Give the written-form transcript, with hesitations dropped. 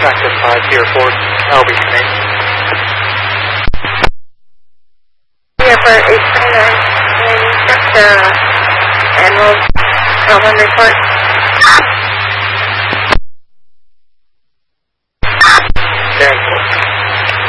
Practice 5, Pier 4, that'll be your name. Airport 829, and we'll report.